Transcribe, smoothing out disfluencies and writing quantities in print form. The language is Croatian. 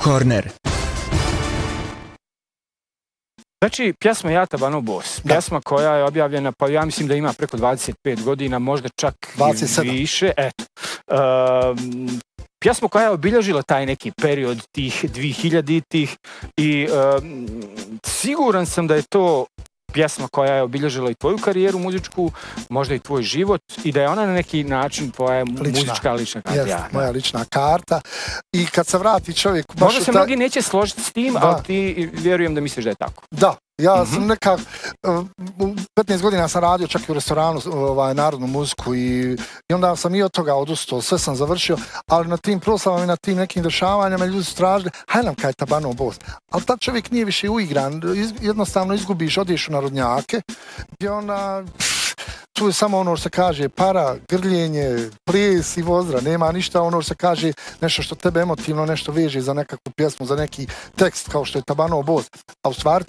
Corner. Znači, pjesma Ja Tabanov Bos, pjesma koja je objavljena, pa ja mislim da ima preko 25 godina, možda čak 27. i više. Eto. Pjesma koja je obilježila taj neki period tih 2000-ih i siguran sam da je to pjesma koja je obilježila i tvoju karijeru muzičku, možda i tvoj život i da je ona na neki način tvoja muzička lična karta. Jest, moja lična karta. I kad se vrati čovjek... Možda se mnogi neće složiti s tim, ali ti vjerujem da misliš da je tako. Da. Ja sam nekak, 15 godina sam radio čak i u restoranu narodnu muziku i onda sam i od toga odustao, sve sam završio, ali na tim proslavama i na tim nekim dešavanjama ljudi su tražili, haj nam kaj Tabanov Bos. Ali tad čovjek nije više uigran, jednostavno izgubiš, odeš u narodnjake, gdje ona... Tu je samo ono što se kaže para, grljenje, ples i vozdra. Nema ništa ono što se kaže nešto što tebe emotivno nešto veže za nekakvu pjesmu, za neki tekst kao što je Tabanov Bos. A u stvari